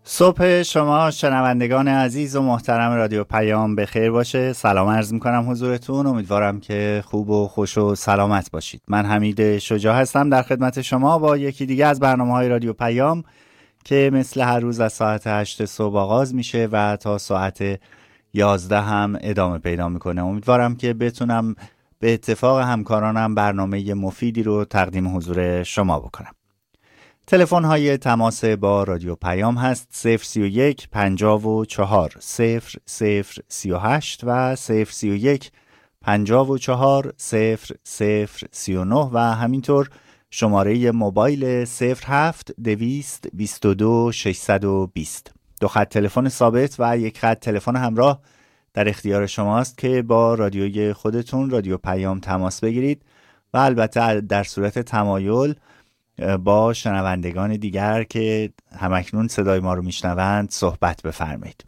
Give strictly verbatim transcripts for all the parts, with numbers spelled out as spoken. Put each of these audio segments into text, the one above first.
صبح شما شنوندگان عزیز و محترم رادیو پیام بخیر باشه. سلام عرض میکنم حضورتون. امیدوارم که خوب و خوش و سلامت باشید. من حمید شجاع هستم در خدمت شما با یکی دیگه از برنامه‌های رادیو پیام که مثل هر روز از ساعت هشت صبح آغاز میشه و تا ساعت یازده هم ادامه پیدا میکنه. امیدوارم که بتونم به اتفاق همکارانم برنامه مفیدی رو تقدیم حضور شما بکنم. تلفن های تماس با رادیو پیام هست صفر سی و یک پنجاه و چهار صفر صفر سی و هشت و صفر سی و یک پنجاه و چهار صفر صفر سی و نه و همینطور شماره موبایل صفر هفت دویست بیست و دو ششصد و بیست. دو خط تلفن ثابت و یک خط تلفن همراه در اختیار شماست که با رادیوی خودتون رادیو پیام تماس بگیرید و البته در صورت تمایل با شنوندگان دیگر که همکنون صدای ما رو میشنوند صحبت بفرمایید.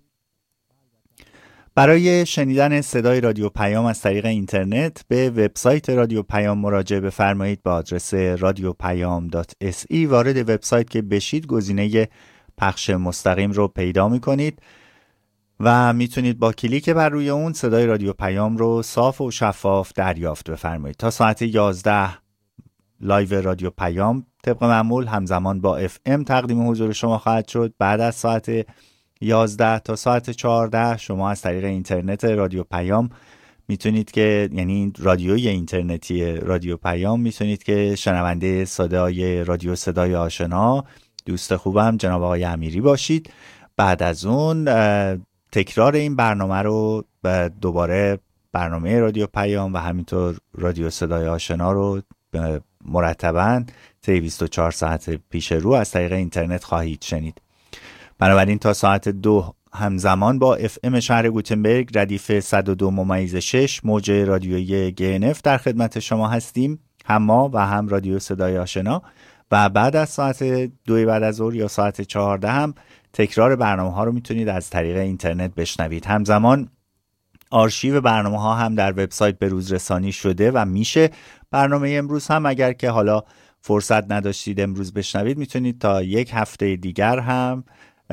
برای شنیدن صدای رادیو پیام از طریق اینترنت به وبسایت رادیو پیام مراجعه بفرمایید با آدرس رادیو پیام دات اس ای. وارد وبسایت که بشید گزینه پخش مستقیم رو پیدا میکنید و میتونید با کلیک بر روی اون صدای رادیو پیام رو صاف و شفاف دریافت بفرمایید. تا ساعت یازده لایو رادیو پیام طبق معمول همزمان با اف ام تقدیم حضور شما خواهد شد. بعد از ساعت یازده تا ساعت چهارده شما از طریق اینترنت رادیو پیام میتونید که یعنی رادیوی اینترنتی رادیو پیام میتونید که شنونده صدای رادیو صدای آشنا دوست خوبم جناب آقای امیری باشید. بعد از اون تکرار این برنامه رو دوباره برنامه رادیو پیام و همینطور رادیو صدای آشنا رو مرتباً طی بیست و چهار ساعت پیش رو از طریق اینترنت خواهید شنید. بنابراین تا ساعت دو همزمان با اف ام شهر گوتنبرگ ردیف صد و دو ممیز شش موج رادیویی جی ان اف در خدمت شما هستیم، هم ما و هم رادیو صدای آشنا. و بعد از ساعت دو بعد از ظهر یا ساعت چهارده هم تکرار برنامه ها رو میتونید از طریق اینترنت بشنوید. همزمان آرشیو برنامه ها هم در وبسایت به روز رسانی شده و میشه برنامه امروز هم اگر که حالا فرصت نداشتید امروز بشنوید میتونید تا یک هفته دیگر هم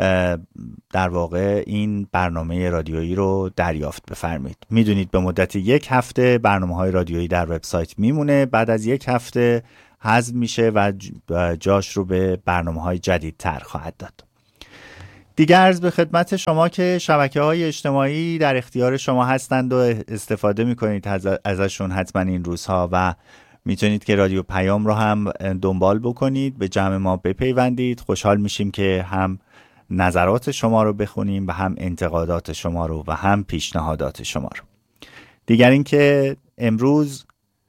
در واقع این برنامه رادیویی رو دریافت بفرمایید. میدونید به مدت یک هفته برنامه های رادیویی در وبسایت میمونه، بعد از یک هفته حذف میشه و جاش رو به برنامه های جدیدتر خواهد داد. دیگر عرض به خدمت شما که شبکه‌های اجتماعی در اختیار شما هستند و استفاده می‌کنید ازشون حتما این روزها و میتونید که رادیو پیام رو هم دنبال بکنید، به جمع ما بپیوندید. خوشحال میشیم که هم نظرات شما رو بخونیم و هم انتقادات شما رو و هم پیشنهادات شما رو. دیگر این که امروز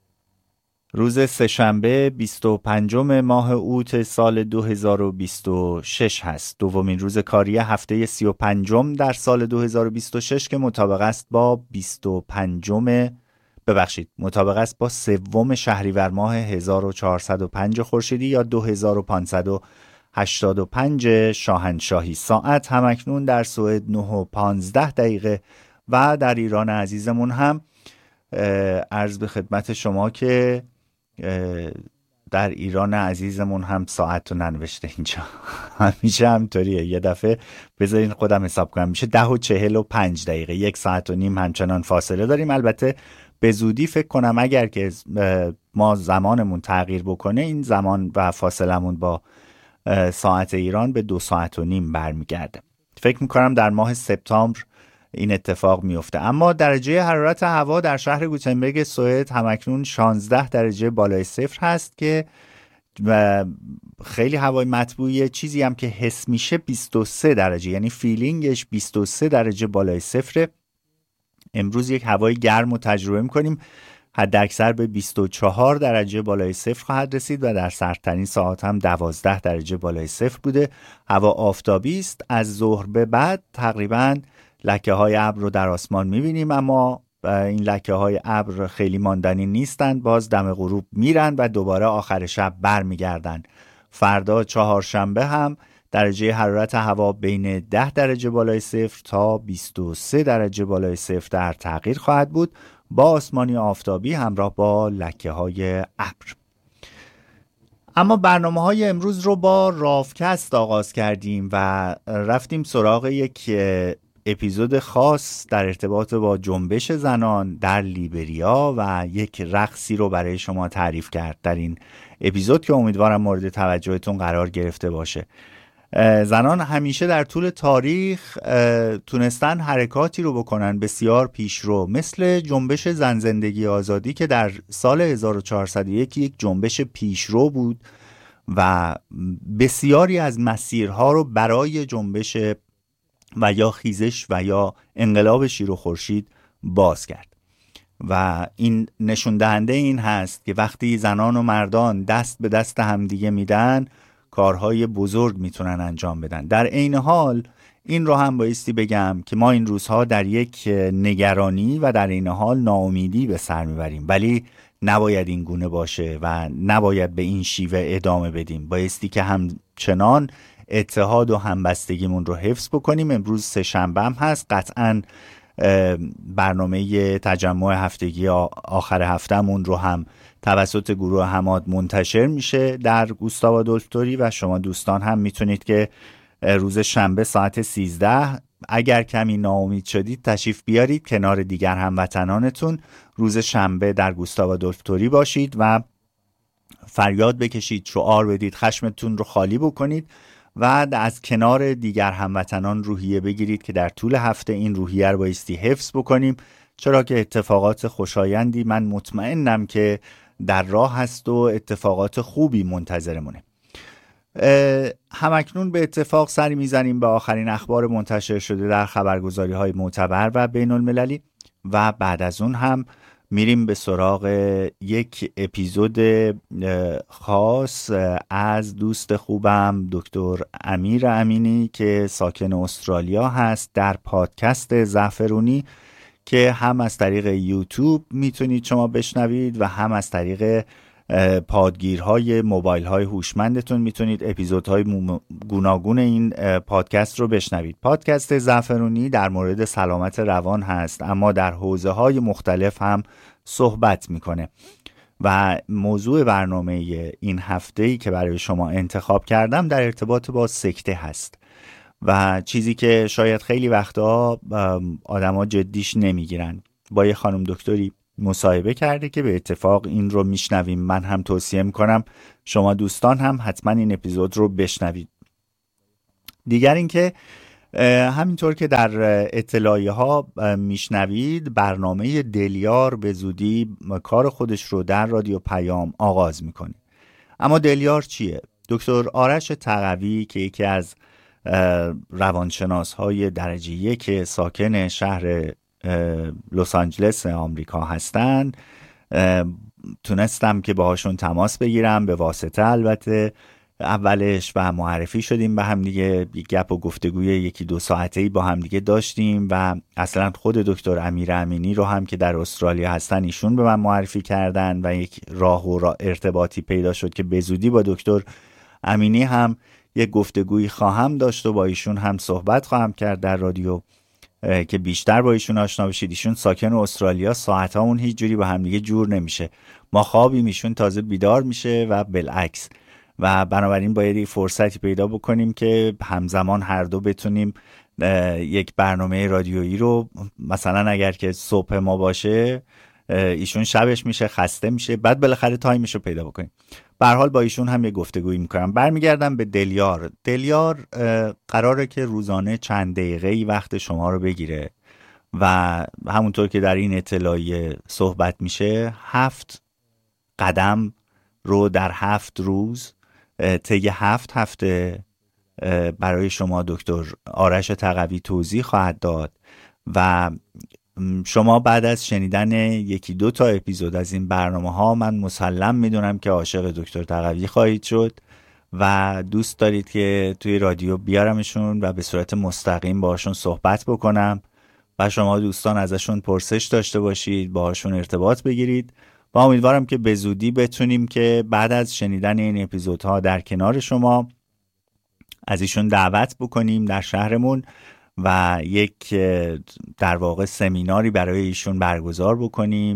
روز سه‌شنبه بیست و پنجم ماه اوت سال دو هزار و بیست و شش هست، دومین روز کاری هفته سی و پنجم در سال دو هزار و بیست و شش که مطابق است با بیست و پنجم ببخشید مطابق است با سوم شهریور ماه هزار و چهارصد و پنج خورشیدی یا دو هزار و پانصد و هشتاد و پنج شاهنشاهی. ساعت همکنون در سوئد نه و پانزده دقیقه و در ایران عزیزمون هم عرض به خدمت شما که در ایران عزیزمون هم ساعت رو ننوشته اینجا، همیشه همطوریه. یه دفعه بذارین خودم حساب کنم، میشه ده و چهل و پنج دقیقه، یک ساعت و نیم همچنان فاصله داریم. البته به زودی فکر کنم اگر که ما زمانمون تغییر بکنه این زمان و فاصلمون با ساعت ایران به دو ساعت و نیم برمیگرده. فکر میکنم در ماه سپتامبر این اتفاق میفته. اما درجه حرارت هوا در شهر گوتنبرگ سوئد همکنون شانزده درجه بالای صفر هست که خیلی هوای مطبوعی. چیزی هم که حس میشه بیست و سه درجه، یعنی فیلینگش بیست و سه درجه بالای صفره. امروز یک هوای گرم رو تجربه میکنیم، حد اکثر به بیست و چهار درجه بالای صفر خواهد رسید و در سردترین ساعت هم دوازده درجه بالای صفر بوده. هوا آفتابی است. از ظهر به بعد تقریباً لکه های ابر رو در آسمان میبینیم، اما این لکه های ابر خیلی ماندنی نیستند، باز دم غروب میرن و دوباره آخر شب بر میگردن. فردا چهارشنبه هم درجه حرارت هوا بین ده درجه بالای صفر تا بیست و سه درجه بالای صفر در تغییر خواهد بود، با آسمانی آفتابی همراه با لکه های ابر. اما برنامه های امروز رو با رافکست آغاز کردیم و رفتیم سراغ یک اپیزود خاص در ارتباط با جنبش زنان در لیبریا و یک رقصی رو برای شما تعریف کرد در این اپیزود که امیدوارم مورد توجهتون قرار گرفته باشه. زنان همیشه در طول تاریخ تونستن حرکاتی رو بکنن بسیار پیشرو، مثل جنبش زن زندگی آزادی که در سال هزار و چهارصد و یک یک جنبش پیشرو بود و بسیاری از مسیرها رو برای جنبش و یا خیزش و یا انقلاب شیر و خورشید باز کرد و این نشون دهنده این هست که وقتی زنان و مردان دست به دست همدیگه میدن کارهای بزرگ میتونن انجام بدن. در عین حال این رو هم بایستی بگم که ما این روزها در یک نگرانی و در عین حال ناامیدی به سر میبریم، ولی نباید این گونه باشه و نباید به این شیوه ادامه بدیم. بایستی که همچنان اتحاد و همبستگیمون رو حفظ بکنیم. امروز سه شنبه هم هست، قطعاً برنامه تجمع هفتگی آخر هفتهمون رو هم توسط گروه حماد منتشر میشه در گوستاو آدولف توری و شما دوستان هم میتونید که روز شنبه ساعت سیزده اگر کمی ناامید شدید تشریف بیارید کنار دیگر هموطنانتون، روز شنبه در گوستاو آدولف توری باشید و فریاد بکشید، شعار بدید، خشمتون رو خالی بکنید و از کنار دیگر هموطنان روحیه بگیرید که در طول هفته این روحیه رو بایستی حفظ بکنیم، چرا که اتفاقات خوشایندی من مطمئنم که در راه هست و اتفاقات خوبی منتظرمونه. همکنون به اتفاق سری میزنیم به آخرین اخبار منتشر شده در خبرگزاری های معتبر و بین المللی و بعد از اون هم میریم به سراغ یک اپیزود خاص از دوست خوبم دکتر امیر امینی که ساکن استرالیا هست در پادکست زعفرونی که هم از طریق یوتیوب میتونید شما بشنوید و هم از طریق پادگیرهای موبایل های هوشمندتون میتونید اپیزودهای گوناگون این پادکست رو بشنوید. پادکست زعفرونی در مورد سلامت روان هست اما در حوزه های مختلف هم صحبت میکنه و موضوع برنامه این هفته‌ای که برای شما انتخاب کردم در ارتباط با سکته هست و چیزی که شاید خیلی وقتا آدما جدیش نمیگیرن. با یه خانم دکتری مصاحبه کرده که به اتفاق این رو میشنویم. من هم توصیه میکنم شما دوستان هم حتما این اپیزود رو بشنوید. دیگر اینکه همینطور که در اطلاعیه ها میشنوید برنامه دلیار به زودی کار خودش رو در رادیو پیام آغاز میکنه. اما دلیار چیه؟ دکتر آرش تقوی که یکی از روانشناس های درجه یک ساکن شهر لس آنجلس آمریکا هستن، تونستم که باهاشون تماس بگیرم به واسطه البته اولش و معرفی شدیم به هم دیگه، یک گپ و گفتگوی یکی دو ساعته‌ای با هم دیگه داشتیم و اصلا خود دکتر امیر امینی رو هم که در استرالیا هستن ایشون به من معرفی کردن و یک راه و راه ارتباطی پیدا شد که به زودی با دکتر امینی هم یک گفتگویی خواهم داشت و با ایشون هم صحبت خواهم کرد در رادیو که بیشتر با ایشون آشنا بشید. ایشون ساکن استرالیا، ساعتامون هیچ جوری با هم دیگه جور نمیشه، ما خوابیم ایشون تازه بیدار میشه و بالعکس، و بنابراین باید فرصتی پیدا بکنیم که همزمان هر دو بتونیم یک برنامه رادیویی رو، مثلا اگر که صبح ما باشه ایشون شبش میشه، خسته میشه، بعد بالاخره تایمش رو پیدا بکنیم. به هر حال با ایشون هم یه گفتگویی میکنم. برمیگردم به دلیار. دلیار قراره که روزانه چند دقیقه‌ای وقت شما رو بگیره و همونطور که در این اطلاعیه صحبت میشه هفت قدم رو در هفت روز طی هفت هفته برای شما دکتر آرش تقوی توضیح خواهد داد و شما بعد از شنیدن یکی دو تا اپیزود از این برنامه ها من مسلم میدونم که عاشق دکتر تقوی خواهید شد و دوست دارید که توی رادیو بیارمشون و به صورت مستقیم باهاشون صحبت بکنم و شما دوستان ازشون پرسش داشته باشید، باهاشون ارتباط بگیرید و امیدوارم که به زودی بتونیم که بعد از شنیدن این اپیزودها در کنار شما از ایشون دعوت بکنیم در شهرمون و یک در واقع سمیناری برای ایشون برگزار بکنیم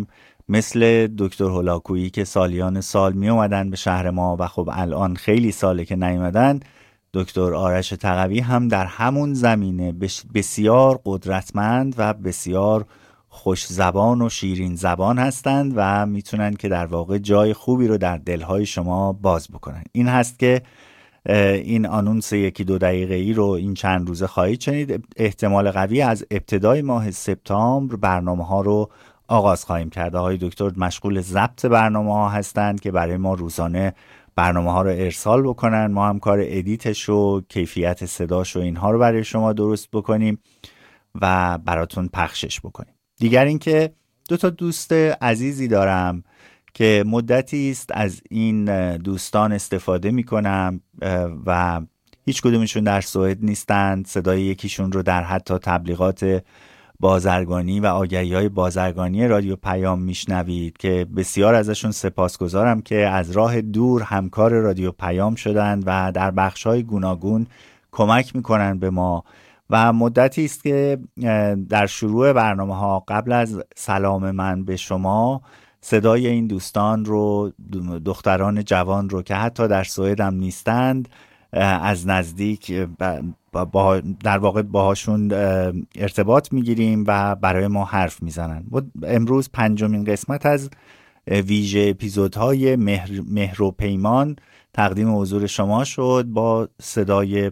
مثل دکتر هولاکویی که سالیان سال می اومدن به شهر ما و خب الان خیلی ساله که نیومدن، دکتر آرش تقوی هم در همون زمینه بسیار قدرتمند و بسیار خوش زبان و شیرین زبان هستند و میتونن که در واقع جای خوبی رو در دلهای شما باز بکنن. این هست که این آنونس یکی دو دقیقه ای رو این چند روزه خواهید شنید. احتمال قوی از ابتدای ماه سپتامبر برنامه ها رو آغاز خواهیم کرد. آقای دکتر مشغول ضبط برنامه ها هستند که برای ما روزانه برنامه ها رو ارسال بکنن، ما هم کار ادیتش و کیفیت صداش و اینها رو برای شما درست بکنیم و براتون پخشش بکنیم. دیگر اینکه دو تا دوست عزیزی دارم که مدتی است از این دوستان استفاده میکنم و هیچ کدومشون در سوئد نیستند. صدای یکیشون رو در حتی تبلیغات بازرگانی و آگهی‌های بازرگانی رادیو پیام میشنوید که بسیار ازشون سپاسگزارم که از راه دور همکار رادیو پیام شدند و در بخش‌های گوناگون کمک میکنن به ما. و مدتی است که در شروع برنامه‌ها قبل از سلام من به شما صدای این دوستان رو، دختران جوان رو که حتی در سوئد هم نیستند، از نزدیک با در واقع باهاشون ارتباط میگیریم و برای ما حرف میزنن. امروز پنجمین قسمت از ویژه اپیزودهای مهر, مهر و پیمان تقدیم حضور شما شد با صدای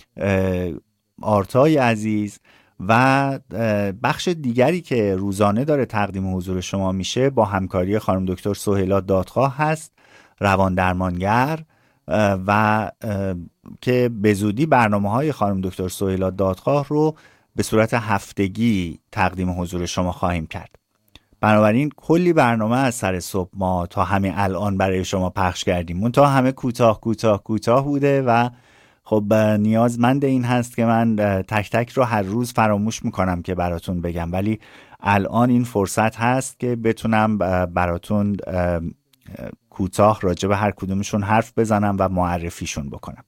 آرتای عزیز و بخش دیگری که روزانه داره تقدیم حضور شما میشه با همکاری خانم دکتر سهیلا دادخواه هست، روان درمانگر، و که به زودی برنامه های خانم دکتر سهیلا دادخواه رو به صورت هفتگی تقدیم حضور شما خواهیم کرد. بنابراین کلی برنامه از سر صبح ما تا همین الان برای شما پخش کردیم، اون تا همه کوتاه کوتاه کوتاه بوده و خب نیازمند این هست که من تک تک رو هر روز فراموش میکنم که براتون بگم، ولی الان این فرصت هست که بتونم براتون کوتاه راجع به هر کدومشون حرف بزنم و معرفیشون بکنم.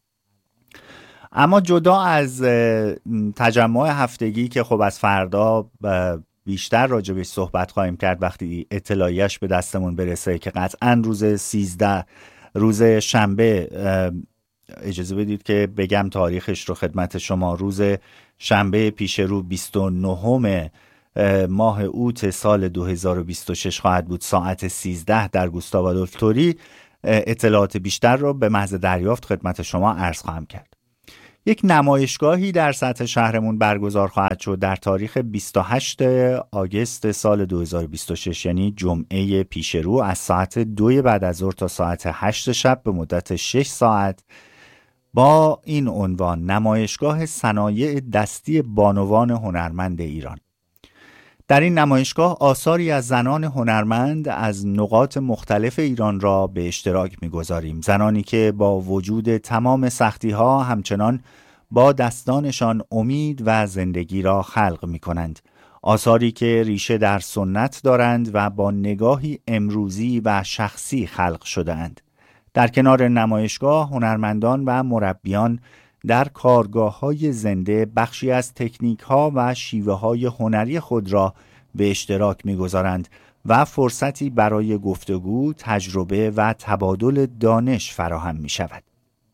اما جدا از تجمع هفتگی که خب از فردا بیشتر راجع بهش صحبت خواهیم کرد وقتی اطلاعیش به دستمون برسه که قطعا روز سیزده روز شنبه، اجازه بدید که بگم تاریخش رو خدمت شما، روز شنبه پیش رو بیست و نهم ماه اوت سال دو هزار و بیست و شش خواهد بود، ساعت سیزده در گوستاو آدولف توری. اطلاعات بیشتر رو به محض دریافت خدمت شما عرض خواهم کرد. یک نمایشگاهی در سطح شهرمون برگزار خواهد شد در تاریخ بیست و هشتم آگوست سال دو هزار و بیست و شش، یعنی جمعه پیش رو، از ساعت دو بعد از ظهر تا ساعت هشت شب به مدت شش ساعت با این عنوان: نمایشگاه صنایع دستی بانوان هنرمند ایران. در این نمایشگاه آثاری از زنان هنرمند از نقاط مختلف ایران را به اشتراک می‌گذاریم، زنانی که با وجود تمام سختی‌ها همچنان با دستانشان امید و زندگی را خلق می‌کنند. آثاری که ریشه در سنت دارند و با نگاهی امروزی و شخصی خلق شده‌اند. در کنار نمایشگاه هنرمندان و مربیان در کارگاه‌های زنده بخشی از تکنیک‌ها و شیوه‌های هنری خود را به اشتراک می‌گذارند و فرصتی برای گفتگو، تجربه و تبادل دانش فراهم می‌شود.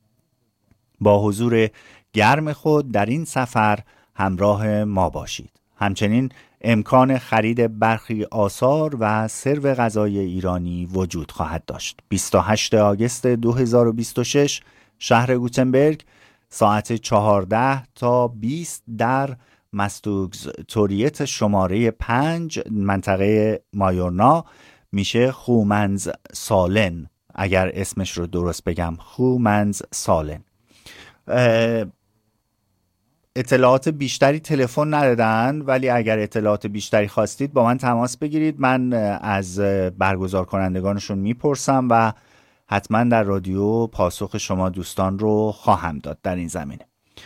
با حضور گرم خود در این سفر همراه ما باشید. همچنین امکان خرید برخی آثار و سرو غذای ایرانی وجود خواهد داشت. بیست و هشتم آگوست دو هزار و بیست و شش شهر گوتنبرگ، ساعت چهارده تا بیست در مستوگز توریت شماره پنج منطقه مایورنا، میشه خومنز سالن، اگر اسمش رو درست بگم، خومنز سالن. اطلاعات بیشتری تلفن ندادن، ولی اگر اطلاعات بیشتری خواستید با من تماس بگیرید، من از برگزار کنندگانشون میپرسم و حتما در رادیو پاسخ شما دوستان رو خواهم داد در این زمینه.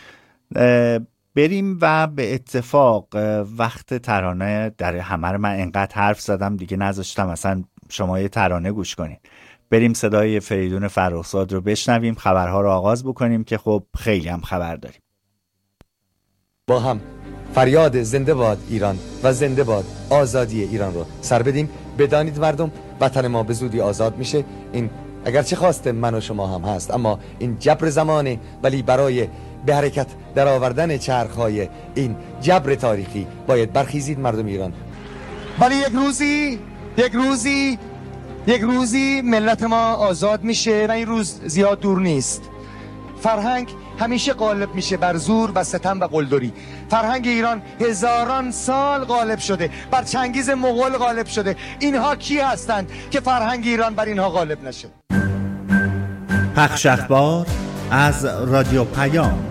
بریم و به اتفاق وقت ترانه در همه رو من انقدر حرف زدم دیگه نذاشتم اصلا شما یه ترانه گوش کنید. بریم صدای فریدون فرخزاد رو بشنویم، خبرها رو آغاز بکنیم که خب خیلی هم خبر داریم. با هم فریاد زنده باد ایران و زنده باد آزادی ایران رو سر بدیم بدانید مردم، وطن ما به زودی آزاد میشه. این اگرچه خواست من و شما هم هست، اما این جبر زمانه، ولی برای به حرکت در آوردن چرخهای این جبر تاریخی باید برخیزید مردم ایران. ولی یک روزی یک روزی یک روزی ملت ما آزاد میشه و این روز زیاد دور نیست. فرهنگ همیشه غالب میشه بر زور و ستم و قلدری. فرهنگ ایران هزاران سال غالب شده، بر چنگیز مغول غالب شده. اینها کی هستند که فرهنگ ایران بر اینها غالب نشه؟ پخش اخبار از رادیو پیام.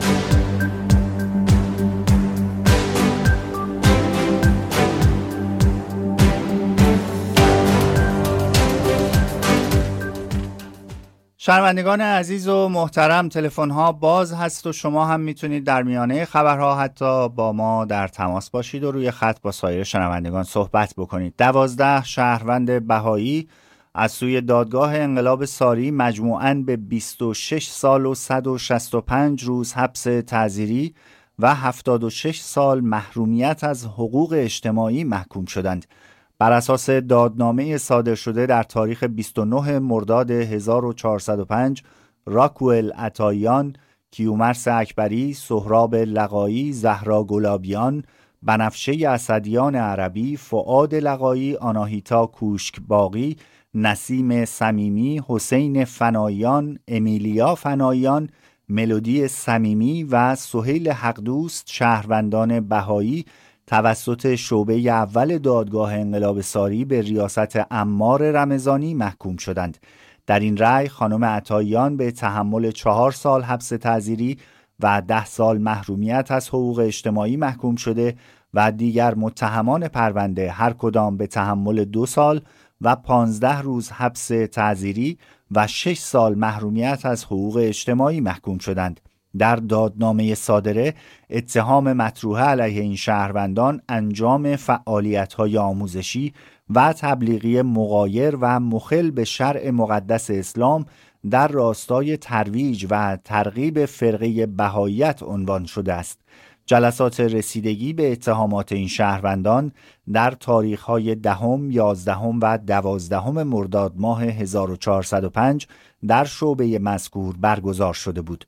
شنوندگان عزیز و محترم، تلفن ها باز هست و شما هم میتونید در میانه خبرها حتی با ما در تماس باشید و روی خط با سایر شنوندگان صحبت بکنید. دوازده شهروند بهایی از سوی دادگاه انقلاب ساری مجموعاً به بیست و شش سال و صد و شصت و پنج روز حبس تعزیری و هفتاد و شش سال محرومیت از حقوق اجتماعی محکوم شدند. بر اساس دادنامه صادر شده در تاریخ بیست و نه مرداد هزار و چهارصد و پنج، راکوئل عطاییان، کیومرث اکبری، سهراب لقایی، زهرا گلابیان، بنفشه اسدیان عربی، فؤاد لقایی، آناهیتا کوشکباقی، نسیم صمیمی، حسین فنایان، امیلیا فنایان، ملودی صمیمی و سهیل حقدوست شهروندان بهایی توسط شعبه اول دادگاه انقلاب ساری به ریاست عمار رمضانی محکوم شدند. در این رأی خانم عطاییان به تحمل چهار سال حبس تعزیری و ده سال محرومیت از حقوق اجتماعی محکوم شده و دیگر متهمان پرونده هر کدام به تحمل دو سال و پانزده روز حبس تعزیری و شش سال محرومیت از حقوق اجتماعی محکوم شدند. در دادنامه صادره اتهام مطروحه علیه این شهروندان انجام فعالیت‌های آموزشی و تبلیغی مغایر و مخل به شرع مقدس اسلام در راستای ترویج و ترغیب فرقه بهاییت عنوان شده است. جلسات رسیدگی به اتهامات این شهروندان در تاریخ‌های دهم، یازدهم و دوازدهم مرداد ماه هزار و چهارصد و پنج در شعبه مذکور برگزار شده بود.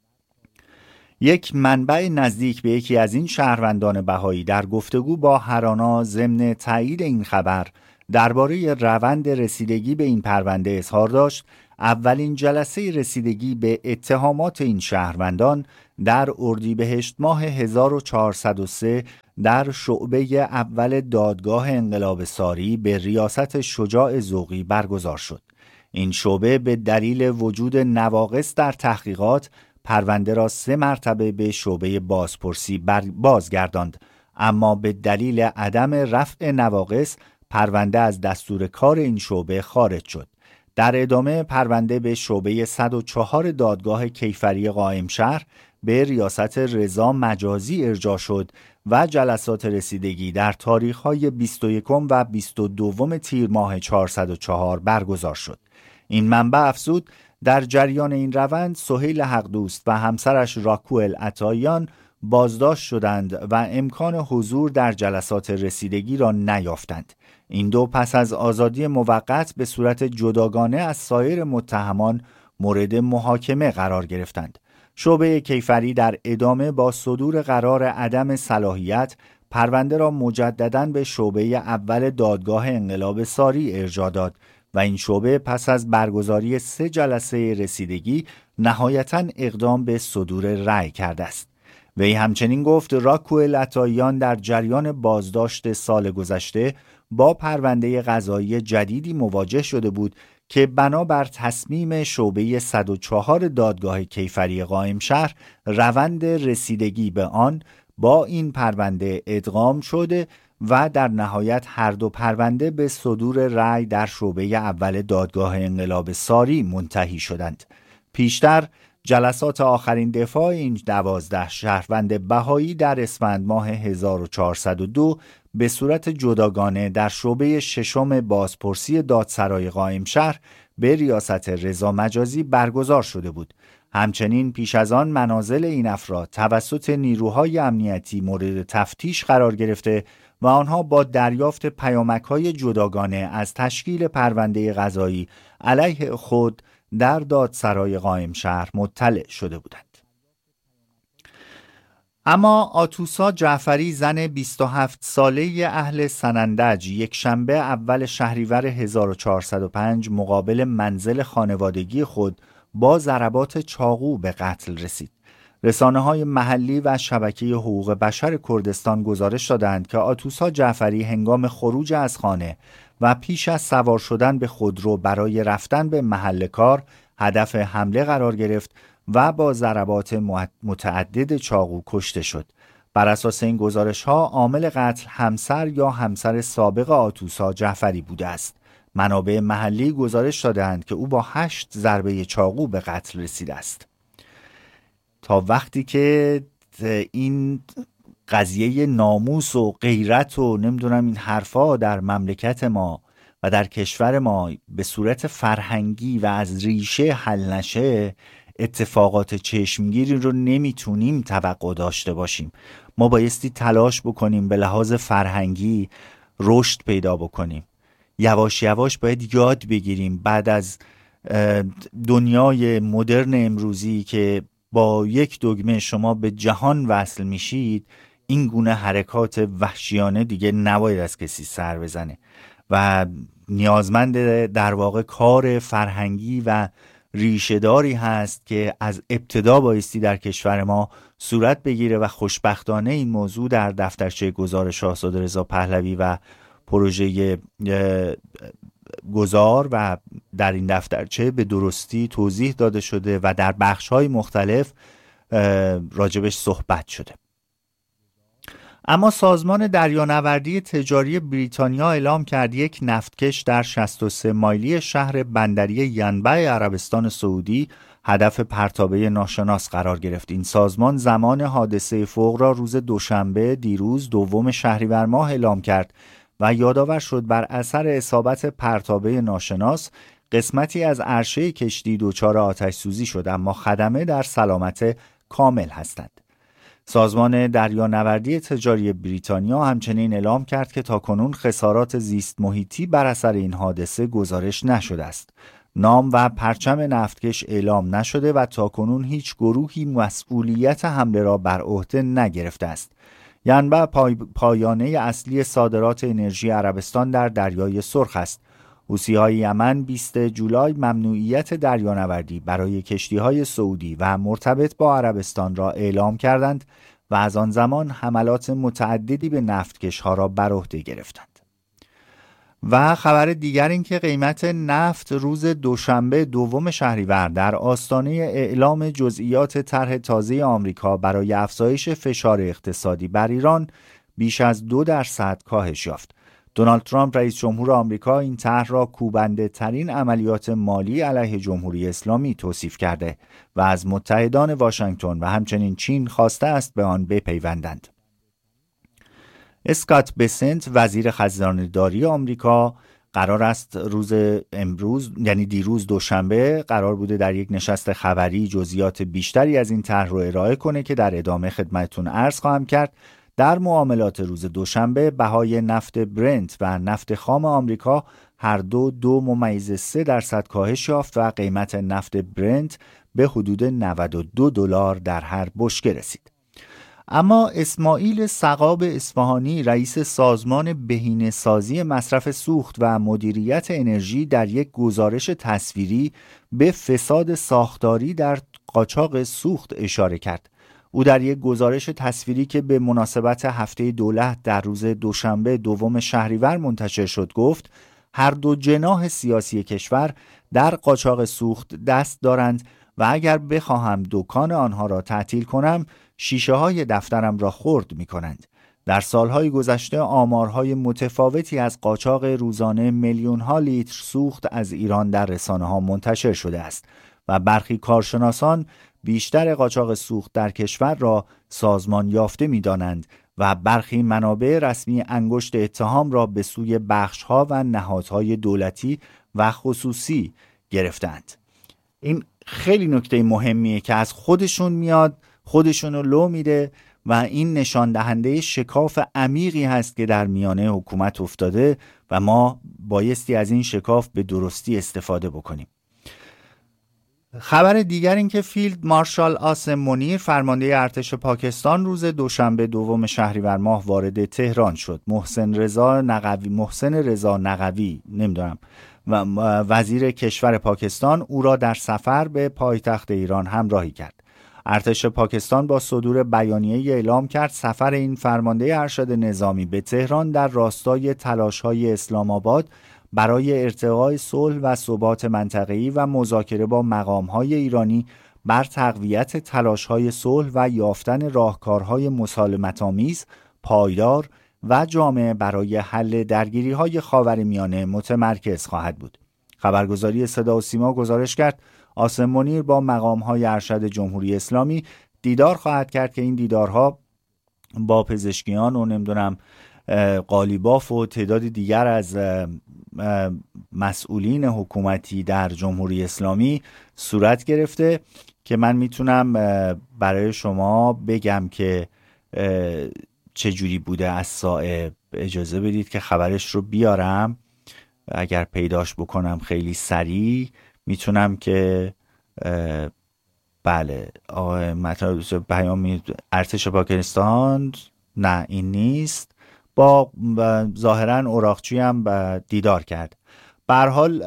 یک منبع نزدیک به یکی از این شهروندان بهایی در گفتگو با هرانا ضمن تایید این خبر درباره روند رسیدگی به این پرونده اظهار داشت اولین جلسه رسیدگی به اتهامات این شهروندان در اردیبهشت ماه هزار و چهارصد و سه در شعبه اول دادگاه انقلاب ساری به ریاست شجاع ذوقی برگزار شد. این شعبه به دلیل وجود نواقص در تحقیقات پرونده را سه مرتبه به شعبه بازپرسی بازگرداند، اما به دلیل عدم رفع نواقص پرونده از دستور کار این شعبه خارج شد. در ادامه پرونده به شعبه صد و چهار دادگاه کیفری قائمشهر به ریاست رضا مجازی ارجاع شد و جلسات رسیدگی در تاریخ‌های بیست و یکم و بیست و دوم تیر ماه چهارصد و چهار برگزار شد. این منبع افزود در جریان این روند سهیل حقدوست و همسرش راکوئل عطاییان بازداشت شدند و امکان حضور در جلسات رسیدگی را نیافتند. این دو پس از آزادی موقت به صورت جداگانه از سایر متهمان مورد محاکمه قرار گرفتند. شعبه کیفری در ادامه با صدور قرار عدم صلاحیت پرونده را مجدداً به شعبه اول دادگاه انقلاب ساری ارجاع داد و این شعبه پس از برگزاری سه جلسه رسیدگی نهایتاً اقدام به صدور رأی کرده است. وی همچنین گفت راکوئل عطاییان در جریان بازداشت سال گذشته با پرونده قضایی جدیدی مواجه شده بود که بنابر تصمیم شعبه صد و چهار دادگاه کیفری قائمشهر روند رسیدگی به آن با این پرونده ادغام شده و در نهایت هر دو پرونده به صدور رأی در شعبه اول دادگاه انقلاب ساری منتهی شدند. پیشتر جلسات آخرین دفاع این دوازده شهروند بهایی در اسفند ماه هزار و چهارصد و دو به صورت جداگانه در شعبه ششم بازپرسی دادسرای قائمشهر به ریاست رضا مجازی برگزار شده بود. همچنین پیش از آن منازل این افراد توسط نیروهای امنیتی مورد تفتیش قرار گرفته و آنها با دریافت پیامک‌های جداگانه از تشکیل پرونده قضایی علیه خود در دادسرای قائم شهر مطلع شده بودند. اما آتوسا جعفری، زن بیست و هفت ساله اهل سنندج، یک شنبه اول شهریور هزار و چهارصد و پنج مقابل منزل خانوادگی خود با ضربات چاقو به قتل رسید. رسانه‌های محلی و شبکه حقوق بشر کردستان گزارش دادند که آتوسا جعفری هنگام خروج از خانه و پیش از سوار شدن به خودرو برای رفتن به محل کار هدف حمله قرار گرفت و با ضربات متعدد چاقو کشته شد. بر اساس این گزارش‌ها عامل قتل همسر یا همسر سابق آتوسا جعفری بوده است. منابع محلی گزارش دادند که او با هشت ضربه چاقو به قتل رسیده است. تا وقتی که این قضیه ناموس و غیرت و نمیدونم این حرفا در مملکت ما و در کشور ما به صورت فرهنگی و از ریشه حل نشه، اتفاقات چشمگیری رو نمیتونیم توقع داشته باشیم. ما بایستی تلاش بکنیم به لحاظ فرهنگی رشد پیدا بکنیم. یواش یواش باید یاد بگیریم بعد از دنیای مدرن امروزی که با یک دگمه شما به جهان وصل میشید، این گونه حرکات وحشیانه دیگه نباید از کسی سر بزنه و نیازمند در واقع کار فرهنگی و ریشه‌داری هست که از ابتدا بایستی در کشور ما صورت بگیره و خوشبختانه این موضوع در دفترچه گزارش شاهزاده رضا پهلوی و پروژه گذار و در این دفترچه به درستی توضیح داده شده و در بخش‌های مختلف راجبش صحبت شده. اما سازمان دریانوردی تجاری بریتانیا اعلام کرد یک نفتکش در شصت و سه مایلی شهر بندری ینبع عربستان سعودی هدف پرتابه ناشناس قرار گرفت. این سازمان زمان حادثه فوق را روز دوشنبه دیروز دوم شهریور ماه اعلام کرد و یادآور شد بر اثر اصابت پرتابه ناشناس قسمتی از عرشه کشتی دچار آتش سوزی شد، اما خدمه در سلامت کامل هستند. سازمان دریانوردی تجاری بریتانیا همچنین اعلام کرد که تاکنون خسارات زیست محیطی بر اثر این حادثه گزارش نشده است. نام و پرچم نفتکش اعلام نشده و تاکنون هیچ گروهی مسئولیت حمله را بر عهده نگرفته است. ینبع پای... پایانه اصلی صادرات انرژی عربستان در دریای سرخ است. حوثی‌های یمن بیست جولای ممنوعیت دریانوردی برای کشتی‌های سعودی و مرتبط با عربستان را اعلام کردند و از آن زمان حملات متعددی به نفتکش‌ها را بر عهده گرفتند. و خبر دیگر این که قیمت نفت روز دوشنبه دوم شهریور در آستانه اعلام جزئیات طرح تازه آمریکا برای افزایش فشار اقتصادی بر ایران بیش از دو درصد کاهش یافت. دونالد ترامپ رئیس جمهور آمریکا این طرح را کوبنده ترین عملیات مالی علیه جمهوری اسلامی توصیف کرده و از متحدان واشنگتن و همچنین چین خواسته است به آن بپیوندند. اسکات بسنت وزیر خزانه‌داری آمریکا قرار است روز امروز یعنی دیروز دوشنبه قرار بوده در یک نشست خبری جزئیات بیشتری از این طرح رو ارائه کنه که در ادامه خدمتتون عرض خواهم کرد. در معاملات روز دوشنبه بهای نفت برنت و نفت خام آمریکا هر دو دو ممیز سه درصد کاهش یافت و قیمت نفت برنت به حدود نود و دو دلار در هر بشکه رسید. اما اسماعیل سقاب اصفهانی رئیس سازمان بهینه‌سازی مصرف سوخت و مدیریت انرژی در یک گزارش تصویری به فساد ساختاری در قاچاق سوخت اشاره کرد. او در یک گزارش تصویری که به مناسبت هفته دولت در روز دوشنبه دوم شهریور منتشر شد گفت هر دو جناح سیاسی کشور در قاچاق سوخت دست دارند و اگر بخواهم دکان آنها را تعطیل کنم شیشه های دفترم را خرد می کنند. در سالهای گذشته آمارهای متفاوتی از قاچاق روزانه میلیون ها لیتر سوخت از ایران در رسانه ها منتشر شده است و برخی کارشناسان بیشتر قاچاق سوخت در کشور را سازمان یافته می دانند و برخی منابع رسمی انگشت اتهام را به سوی بخش‌ها و نهادهای دولتی و خصوصی گرفتند. این خیلی نکته مهمیه که از خودشون میاد، خودشون رو لو میده و این نشان دهنده شکاف عمیقی هست که در میانه حکومت افتاده و ما بایستی از این شکاف به درستی استفاده بکنیم. خبر دیگر این که فیلد مارشال عاصم منیر فرمانده ارتش پاکستان روز دوشنبه دوم شهریور ماه وارد تهران شد. محسن رضا نقوی محسن رضا نقوی نمیدونم و وزیر کشور پاکستان او را در سفر به پایتخت ایران همراهی کرد. ارتش پاکستان با صدور بیانیه اعلام کرد سفر این فرمانده ارشد نظامی به تهران در راستای تلاش‌های اسلام آباد برای ارتقای صلح و ثبات منطقه‌ای و مذاکره با مقام‌های ایرانی بر تقویت تلاش‌های صلح و یافتن راهکارهای مسالمت‌آمیز، پایدار و جامع برای حل درگیری‌های خاورمیانه متمرکز خواهد بود. خبرگزاری صدا و سیما گزارش کرد عاصم منیر با مقام‌های ارشد جمهوری اسلامی دیدار خواهد کرد که این دیدارها با پزشکیان و نمیدونم قالیباف و تعداد دیگر از مسئولین حکومتی در جمهوری اسلامی صورت گرفته که من میتونم برای شما بگم که چجوری بوده از صاحب. اجازه بدید که خبرش رو بیارم، اگر پیداش بکنم خیلی سریع میتونم که بله مطلب پیام ارتش پاکستان، نه این نیست، با ظاهرا اوراقچی هم دیدار کرد. به هر حال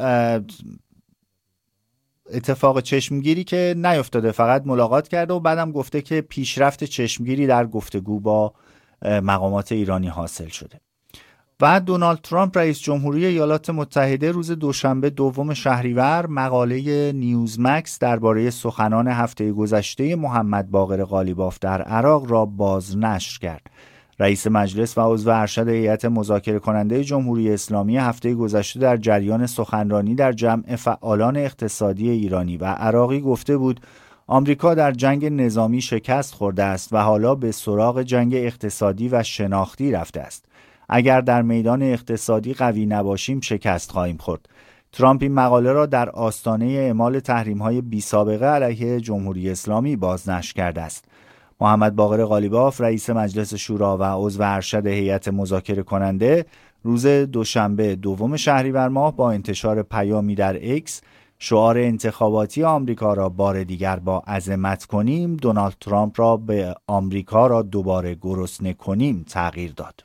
اتفاق چشمگیری که نیفتاده، فقط ملاقات کرده و بعدم گفته که پیشرفت چشمگیری در گفتگو با مقامات ایرانی حاصل شده. و دونالد ترامپ رئیس جمهوری ایالات متحده روز دوشنبه دوم شهریور مقاله نیوزمکس درباره سخنان هفته گذشته محمد باقر قالیباف در عراق را بازنشر کرد. رئیس مجلس و عضو ارشد هیئت مذاکره کننده جمهوری اسلامی هفته گذشته در جریان سخنرانی در جمع فعالان اقتصادی ایرانی و عراقی گفته بود آمریکا در جنگ نظامی شکست خورده است و حالا به سراغ جنگ اقتصادی و شناختی رفته است. اگر در میدان اقتصادی قوی نباشیم شکست خواهیم خورد. ترامپ این مقاله را در آستانه اعمال تحریم‌های بی‌سابقه علیه جمهوری اسلامی بازنشر کرده است. محمد باقر قالیباف رئیس مجلس شورا و عضو ارشد هیئت مذاکره کننده روز دوشنبه دوم شهریور ماه با انتشار پیامی در اکس شعار انتخاباتی آمریکا را بار دیگر با عظمت کنیم، دونالد ترامپ را به آمریکا را دوباره گرسنه کنیم تغییر داد.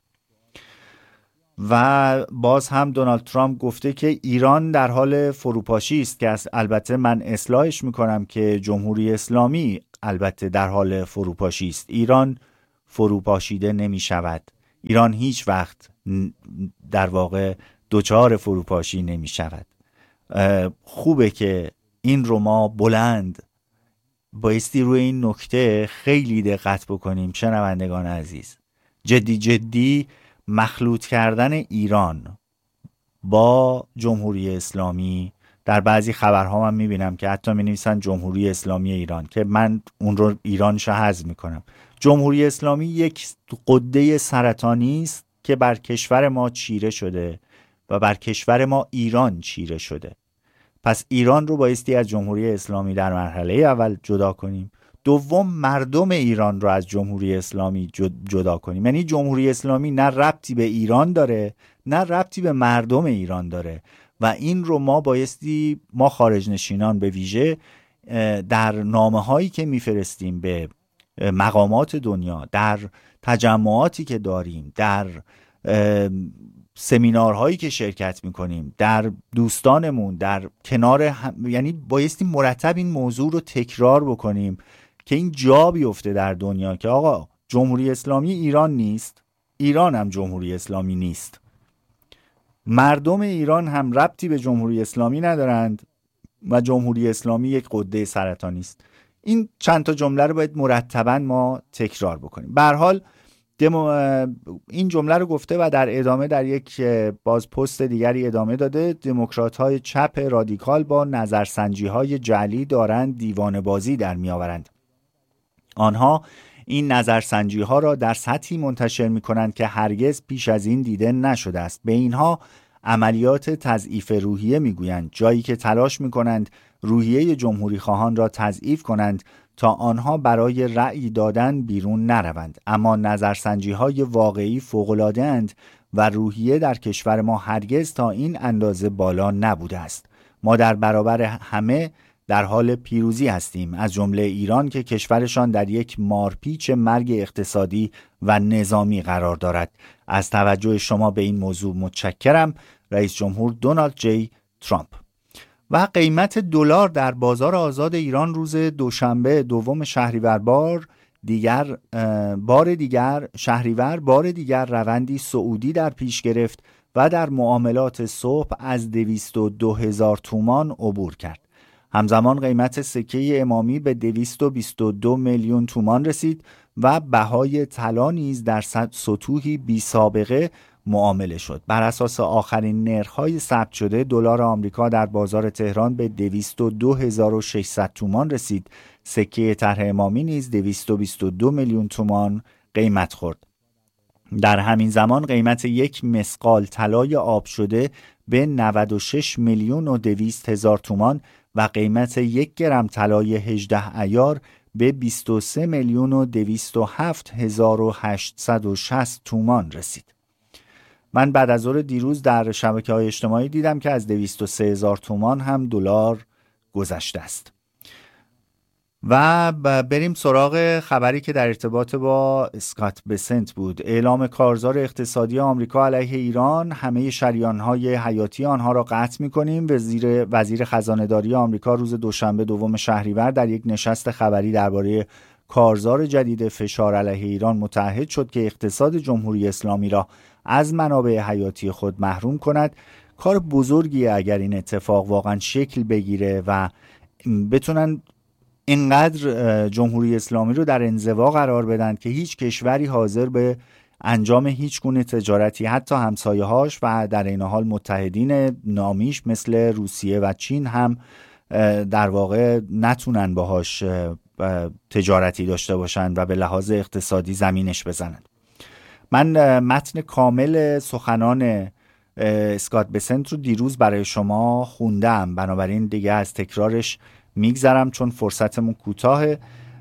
و باز هم دونالد ترامپ گفته که ایران در حال فروپاشی است که البته من اصلاحش میکنم که جمهوری اسلامی البته در حال فروپاشی است. ایران فروپاشیده نمی شود. ایران هیچ وقت در واقع دوچار فروپاشی نمی شود. خوبه که این رو ما بلند بایستی روی این نکته خیلی دقت بکنیم. شنوندگان عزیز، جدی جدی مخلوط کردن ایران با جمهوری اسلامی، در بعضی خبرها من میبینم که حتی مینویسن جمهوری اسلامی ایران که من اون رو ایرانش حذف میکنم. جمهوری اسلامی یک غده سرطانی است که بر کشور ما چیره شده و بر کشور ما ایران چیره شده. پس ایران رو بایستی از جمهوری اسلامی در مرحله اول جدا کنیم. دوم مردم ایران رو از جمهوری اسلامی جدا کنیم. یعنی جمهوری اسلامی نه ربطی به ایران داره نه ربطی به مردم ایران داره و این رو ما بایستی ما خارج نشینان به ویژه در نامه هایی که میفرستیم به مقامات دنیا، در تجمعاتی که داریم، در سمینارهایی که شرکت میکنیم، در دوستانمون، در کنار هم، یعنی بایستی مرتب این موضوع رو تکرار بکنیم که این جا بیفته در دنیا که آقا جمهوری اسلامی ایران نیست، ایران هم جمهوری اسلامی نیست. مردم ایران هم ربطی به جمهوری اسلامی ندارند و جمهوری اسلامی یک غده سرطانی است. این چند تا جمله رو باید مرتباً ما تکرار بکنیم. به هر حال این جمله رو گفته و در ادامه در یک باز پست دیگری ادامه داده دموکرات‌های چپ رادیکال با نظرسنجی‌های جعلی دارند دیوانه بازی در می‌آورند. آنها این نظرسنجی‌ها را در سطحی منتشر می‌کنند که هرگز پیش از این دیده نشده است. به اینها عملیات تضعیف روحیه می‌گویند، جایی که تلاش می‌کنند روحیه جمهوری خواهان را تضعیف کنند تا آنها برای رأی دادن بیرون نروند. اما نظرسنجی های واقعی فوق‌العاده اند و روحیه در کشور ما هرگز تا این اندازه بالا نبوده است. ما در برابر همه در حال پیروزی هستیم، از جمله ایران که کشورشان در یک مارپیچ مرگ اقتصادی و نظامی قرار دارد. از توجه شما به این موضوع متشکرم. رئیس جمهور دونالد جی ترامپ. و قیمت دلار در بازار آزاد ایران روز دوشنبه دوم شهریور بار دیگر بار دیگر شهریور بار دیگر روندی صعودی در پیش گرفت و در معاملات صبح از دویست و دو هزار تومان عبور کرد. همزمان قیمت سکه امامی به دویست و بیست و دو میلیون تومان رسید و بهای طلا نیز در سطوحی بی سابقه معامله شد. بر اساس آخرین نرخ‌های ثبت شده دلار آمریکا در بازار تهران به دویست و دو هزار و ششصد تومان رسید. سکه طرح امامی نیز دویست و بیست و دو میلیون تومان قیمت خورد. در همین زمان قیمت یک مسقال طلای آب شده به نود و شش میلیون و دویست هزار تومان و قیمت یک گرم طلای هجده عیار به بیست و سه میلیون و دویست و هفت هزار و هشتصد و شصت تومان رسید. من بعد از ظهر دیروز در شبکه‌های اجتماعی دیدم که از دویست و سه هزار تومان هم دلار گذشته است. و بریم سراغ خبری که در ارتباط با اسکات بسنت بود. اعلام کارزار اقتصادی آمریکا علیه ایران، همه شریان‌های حیاتی آنها را قطع می‌کنیم. وزیر وزیر خزانه‌داری آمریکا روز دوشنبه دوم شهریور در یک نشست خبری درباره کارزار جدید فشار علیه ایران متعهد شد که اقتصاد جمهوری اسلامی را از منابع حیاتی خود محروم کند. کار بزرگیه اگر این اتفاق واقعا شکل بگیره و بتونن اینقدر جمهوری اسلامی رو در انزوا قرار بدن که هیچ کشوری حاضر به انجام هیچ گونه تجارتی، حتی همسایه‌هاش و در این حال متحدین نامیش مثل روسیه و چین هم در واقع نتونن باهاش تجارتی داشته باشن و به لحاظ اقتصادی زمینش بزنن. من متن کامل سخنان اسکات بسنت رو دیروز برای شما خوندم، بنابراین دیگه از تکرارش میگذرم چون فرصتمون کوتاهه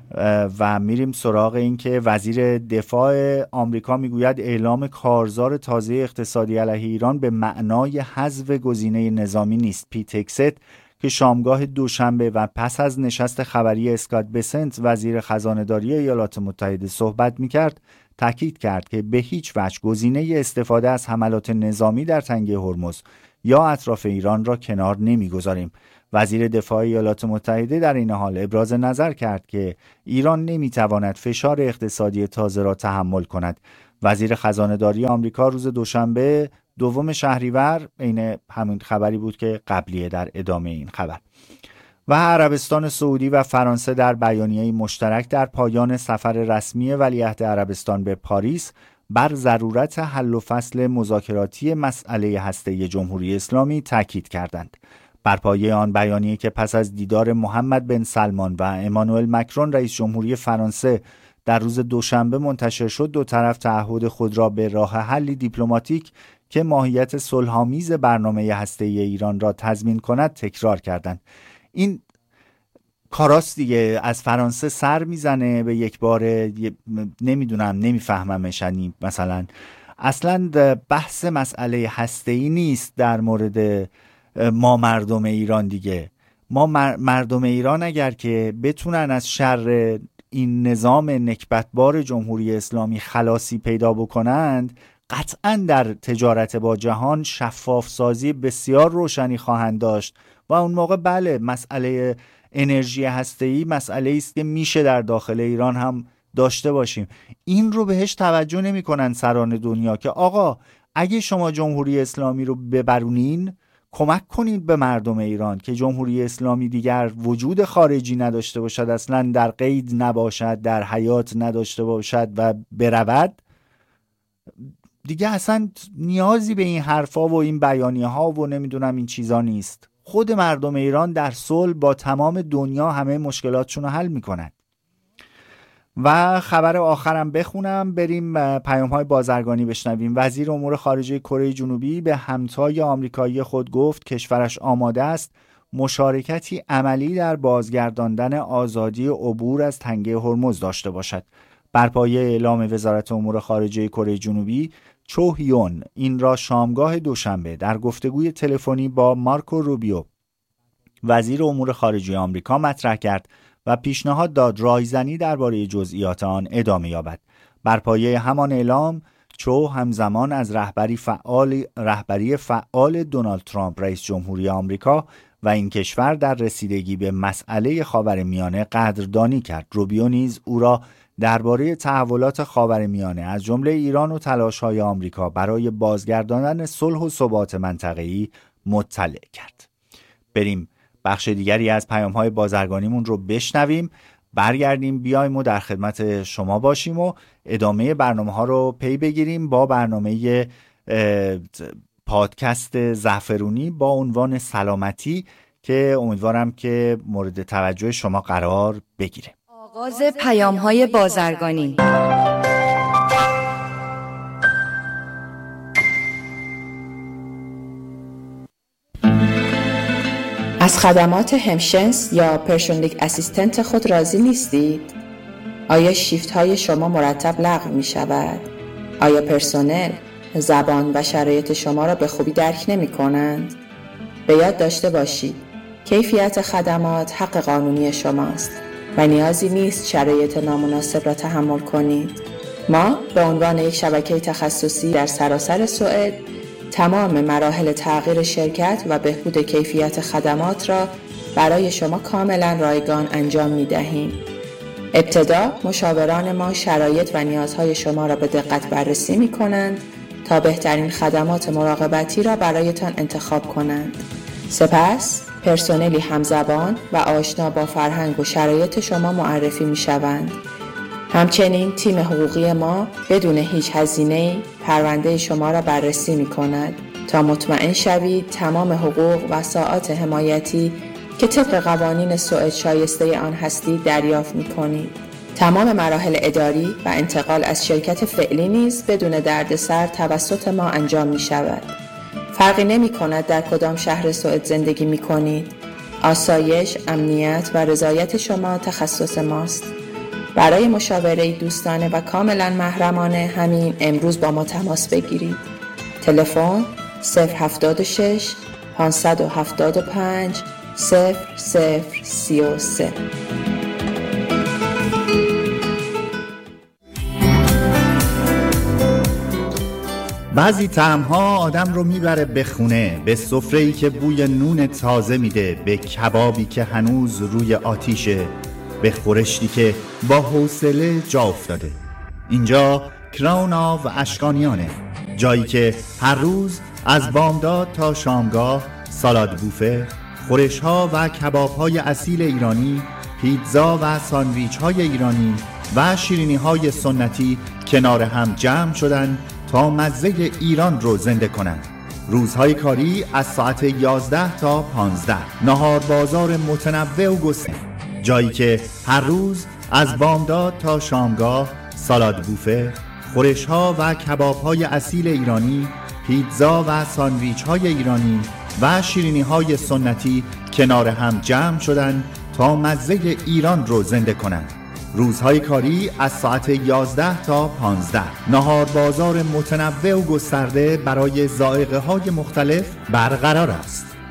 و میریم سراغ این که وزیر دفاع آمریکا میگوید اعلام کارزار تازه اقتصادی علیه ایران به معنای حذف گزینه نظامی نیست. پیت هگست که شامگاه دوشنبه و پس از نشست خبری اسکات بسنت وزیر خزانه‌داری ایالات متحده صحبت میکرد، تاکید کرد که به هیچ وجه گزینه استفاده از حملات نظامی در تنگه هرمز یا اطراف ایران را کنار نمیگذاریم. وزیر دفاع ایالات متحده در این حال ابراز نظر کرد که ایران نمیتواند فشار اقتصادی تازه را تحمل کند. وزیر خزانه‌داری آمریکا روز دوشنبه دوم شهریور، این همین خبری بود که قبلیه در ادامه این خبر، و عربستان سعودی و فرانسه در بیانیه‌ای مشترک در پایان سفر رسمی ولیعهد عربستان به پاریس بر ضرورت حل و فصل مذاکراتی مسئله هسته‌ای جمهوری اسلامی تاکید کردند. بر پایه آن بیانیه که پس از دیدار محمد بن سلمان و امانوئل مکرون رئیس جمهوری فرانسه در روز دوشنبه منتشر شد، دو طرف تعهد خود را به راه حلی دیپلماتیک که ماهیت صلح‌آمیز برنامه هسته‌ای ایران را تضمین کند تکرار کردند. این کاراست دیگه، از فرانسه سر میزنه به یک بار، نمیدونم نمیفهممش. یعنی مثلا اصلا بحث مسئله هسته‌ای نیست در مورد ما مردم ایران دیگه. ما مردم ایران اگر که بتونن از شر این نظام نکبتبار جمهوری اسلامی خلاصی پیدا بکنند، قطعا در تجارت با جهان شفاف سازی بسیار روشنی خواهند داشت و اون موقع بله، مسئله انرژی هسته‌ای مسئله است که میشه در داخل ایران هم داشته باشیم. این رو بهش توجه نمی کنن سران دنیا که آقا اگه شما جمهوری اسلامی رو ببرونین، کمک کنید به مردم ایران که جمهوری اسلامی دیگر وجود خارجی نداشته باشد، اصلا در قید نباشد، در حیات نداشته باشد و برود. دیگه اصلا نیازی به این حرفا و این بیانیه ها و نمیدونم این چیزا نیست. خود مردم ایران در صلح با تمام دنیا همه مشکلاتشون رو حل میکنن. و خبر آخرم بخونم، بریم پیام های بازرگانی بشنویم. وزیر امور خارجه کره جنوبی به همتای آمریکایی خود گفت کشورش آماده است مشارکتی عملی در بازگرداندن آزادی عبور از تنگه هرمز داشته باشد. بر پایه اعلام وزارت امور خارجه کره جنوبی، چو هیون این را شامگاه دوشنبه در گفتگوی تلفنی با مارکو روبیو وزیر امور خارجه آمریکا مطرح کرد و پیشنهاد داد رایزنی درباره جزئیات آن ادامه یابد. بر پایه همان اعلام، چو همزمان از رهبری فعال رهبری فعال دونالد ترامپ رئیس جمهوری آمریکا و این کشور در رسیدگی به مسئله خاورمیانه قدردانی کرد. روبیو نیز او را درباره تحولات خاورمیانه از جمله ایران و تلاش‌های آمریکا برای بازگرداندن صلح و ثبات منطقه‌ای مطلع کرد. بریم بخش دیگری از پیام‌های بازرگانیمون رو بشنویم، برگردیم بیایم و در خدمت شما باشیم و ادامه برنامه‌ها رو پی بگیریم با برنامه پادکست زعفرونی با عنوان سلامتی که امیدوارم که مورد توجه شما قرار بگیره. آغاز پیام‌های بازرگانی. از خدمات همشنس یا پرسونالیک اسیستنت خود راضی نیستید؟ آیا شیفت های شما مرتب لغو می شود؟ آیا پرسنل زبان و شرایط شما را به خوبی درک نمی کنند؟ به یاد داشته باشید کیفیت خدمات حق قانونی شماست و نیازی نیست شرایط نامناسب را تحمل کنید. ما به عنوان یک شبکه تخصصی در سراسر سوئد تمام مراحل تغییر شرکت و بهبود کیفیت خدمات را برای شما کاملا رایگان انجام می دهیم. ابتدا مشاوران ما شرایط و نیازهای شما را به دقت بررسی می کنند تا بهترین خدمات مراقبتی را برایتان انتخاب کنند. سپس پرسنلی همزبان و آشنا با فرهنگ و شرایط شما معرفی می شوند. همچنین تیم حقوقی ما بدون هیچ هزینه‌ای پرونده شما را بررسی می کند تا مطمئن شوید تمام حقوق و ساعات حمایتی که طبق قوانین سوئد شایسته آن هستید دریافت می کنید. تمام مراحل اداری و انتقال از شرکت فعلی نیز بدون دردسر توسط ما انجام می شود. فرقی نمی کند در کدام شهر سوئد زندگی می کنید. آسایش، امنیت و رضایت شما تخصص ماست. برای مشاوره دوستانه و کاملا محرمانه همین امروز با ما تماس بگیرید. تلفن صفر هفتاد و شش پانصد و هفتاد و پنج صفر صفر سی و سه. بعضی طعم‌ها آدم رو میبره به خونه، به سفره‌ای که بوی نون تازه میده، به کبابی که هنوز روی آتیشه، به خورشتی که با حوصله جا افتاده. اینجا کراونا و اشکانیانه، جایی که هر روز از بامداد تا شامگاه سالاد بوفه، خورش‌ها و کباب‌های اصیل ایرانی، پیتزا و ساندویچ‌های ایرانی و شیرینی‌های سنتی کنار هم جمع شدن تا مزه ایران رو زنده کنند. روزهای کاری از ساعت یازده تا پانزده. نهار بازار متنوع و گسترده، جایی که هر روز از بامداد تا شامگاه سالاد بوفه، خورش‌ها و کباب‌های اصیل ایرانی، پیتزا و ساندویچ‌های ایرانی و شیرینی‌های سنتی کنار هم جمع شدن تا مزه ایران رو زنده کنند. روزهای کاری از ساعت یازده تا پانزده. نهار بازار متنوع و گسترده برای ذائقه‌های مختلف برقرار است.